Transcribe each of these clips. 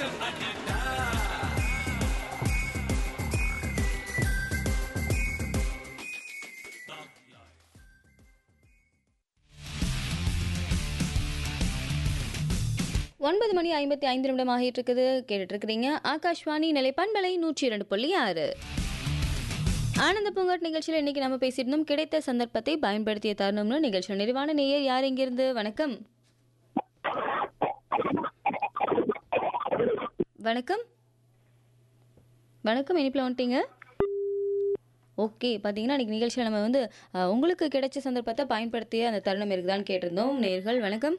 ஒன்பது மணி 55 நிமிடம் ஆகிட்டு இருக்குது. கேட்டுட்டு இருக்கிறீங்க ஆகாஷ்வாணி நிலை பண்பலை 102.6 ஆனந்த பூங்காட் நிகழ்ச்சியில் இன்னைக்கு நம்ம பேசியிருந்தோம் கிடைத்த சந்தர்ப்பத்தை பயன்படுத்திய தருணம்னு. நிகழ்ச்சியில் நிறைவான நேயர் யார் இங்கிருந்து? வணக்கம். வணக்கம் வணக்கம், இனிப்பில் வந்துட்டீங்க. ஓகே, பார்த்தீங்கன்னா இன்னைக்கு நிகழ்ச்சியில் நம்ம வந்து உங்களுக்கு கிடைச்ச சந்தர்ப்பத்தை பயன்படுத்திய அந்த தருணம் இருக்குதான்னு கேட்டிருந்தோம். நேயர்கள் வணக்கம்.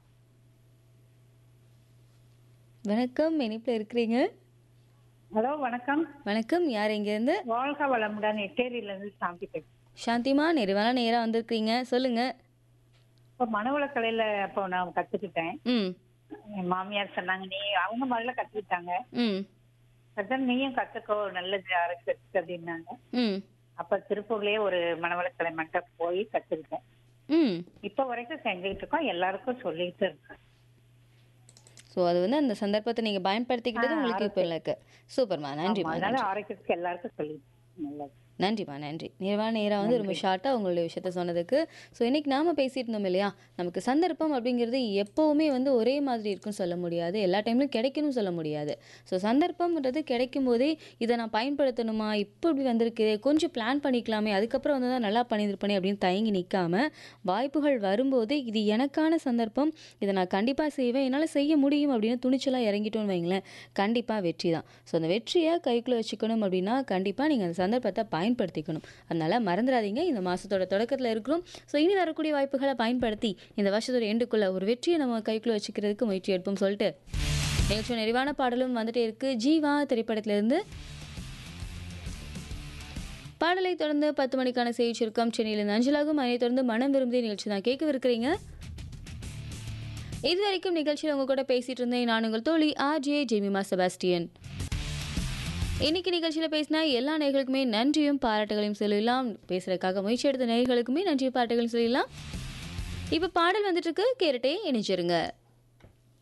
வணக்கம், இனிப்பில் இருக்கிறீங்க. ஹலோ, வணக்கம். வணக்கம், யார் எங்கேருந்து? வாழ்க வளமுடன். எட்டேரியிலேருந்து சாந்தி பேசுறேன். சாந்திமா, நிறைவான நேராக வந்திருக்கீங்க, சொல்லுங்க. இப்போ மனவளக்கலையில் அப்போ நான் கற்றுக்கிட்டேன். ம் என் மாமியார் சொன்னாங்க, நீ அவங்க முதல்ல கற்றுக்கிட்டாங்க, ம் அதான் நீயும் கற்றுக்கோ, நல்லது அரசு அப்படின்னாங்க. ம் அப்போ திருப்பூர்லேயே ஒரு மனவளக்கலை மண்டபம் போய் கற்றுக்கிட்டேன். ம் இப்போ வரைக்கும் செஞ்சுக்கிட்டு இருக்கோம், எல்லாருக்கும் சொல்லிட்டு இருக்கோம். ஸோ அது வந்து அந்த சந்தர்ப்பத்தை நீங்கள் பயன்படுத்திக்கிட்டது உங்களுக்கு இப்போ இருக்கு. சூப்பர்மா, நன்றிம்மா. அதனால ஆரோக்கியத்துக்கு எல்லாருக்கும் சொல்லிட்டு நல்லது. நன்றிம்மா, நன்றி. நிறைவான நேராக வந்து ரொம்ப ஷார்ட்டாக உங்களுடைய விஷயத்த சொன்னதுக்கு. ஸோ இன்றைக்கி நாம் பேசிட்டு இருந்தோம் இல்லையா, நமக்கு சந்தர்ப்பம் அப்படிங்கிறது எப்போவுமே வந்து ஒரே மாதிரி இருக்குன்னு சொல்ல முடியாது, எல்லா டைம்லையும் கிடைக்கணும்னு சொல்ல முடியாது. ஸோ சந்தர்ப்பம்ன்றது கிடைக்கும் போதே இதை நான் பயன்படுத்தணுமா, இப்போ இப்படி வந்திருக்குதே, கொஞ்சம் பிளான் பண்ணிக்கலாமே, அதுக்கப்புறம் வந்து தான் நல்லா பண்ணியிருப்பேனே அப்படின்னு தயங்கி நிற்காம, வாய்ப்புகள் வரும்போது இது எனக்கான சந்தர்ப்பம், இதை நான் கண்டிப்பாக செய்வேன், என்னால் செய்ய முடியும் அப்படின்னு துணிச்சலாக இறங்கிட்டோன்னு வைங்களேன், கண்டிப்பாக வெற்றி தான். ஸோ அந்த வெற்றியை கைக்குள்ளே வச்சுக்கணும் அப்படின்னா கண்டிப்பாக நீங்கள் அந்த சந்தர்ப்பத்தை பயன்படுத்திக்கணும். அதனால் மறந்துடாதீங்க, இந்த மாதத்தோட தொடக்கத்தில் இருக்கிறோம். ஸோ இனி வரக்கூடிய வாய்ப்புகளை பயன்படுத்தி இந்த வருஷத்தோட எண்டுக்குள்ளே ஒரு வெற்றியை நம்ம கைக்குள்ளே வச்சுக்கிறதுக்கு முயற்சி எடுப்போம் சொல்லிட்டு நிகழ்ச்சி நிறைவான பாடலும் வந்துட்டே இருக்கு. ஜீவா திரைப்படத்திலிருந்து பாடலை தொடர்ந்து 10 மணிக்கான செய்தி சுருக்கம் சென்னையிலிருந்து அஞ்சலாகும். அதனை தொடர்ந்து மனம் விரும்பி நிகழ்ச்சி தான் கேட்கவிருக்கிறீங்க. இதுவரைக்கும் நிகழ்ச்சியில் உங்க கூட பேசிட்டு இருந்தேன் நான் உங்கள் தோழி ஆர்ஜே ஜெமிமா செபாஸ்டியன். இன்னைக்கு நிகழ்ச்சியில் பேசினா எல்லா நேயர்களுக்குமே நன்றியும் பாராட்டுகளையும் சொல்லலாம். பேசுறதுக்காக முயற்சி எடுத்த நேயர்களுக்குமே நன்றியும் பாராட்டுகளையும் சொல்லலாம். இப்போ பாடல் வந்துட்டு இருக்கு, கேட்டுட்டே இணைச்சிருங்க.